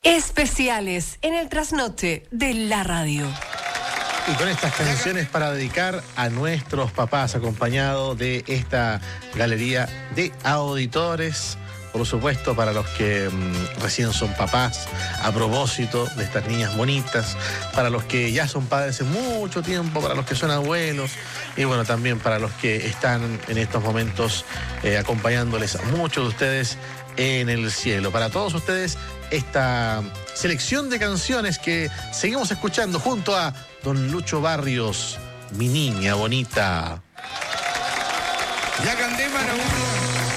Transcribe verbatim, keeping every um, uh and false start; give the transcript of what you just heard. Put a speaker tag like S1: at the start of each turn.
S1: Especiales en el trasnoche de la radio.
S2: Y con estas canciones para dedicar a nuestros papás, acompañado de esta galería de auditores, por supuesto, para los que mmm, recién son papás, a propósito de estas niñas bonitas, para los que ya son padres hace mucho tiempo, para los que son abuelos, y bueno, también para los que están en estos momentos eh, acompañándoles a muchos de ustedes en el cielo. Para todos ustedes, esta selección de canciones que seguimos escuchando junto a don Lucho Barrios, Mi Niña Bonita.
S3: Ya canté para uno.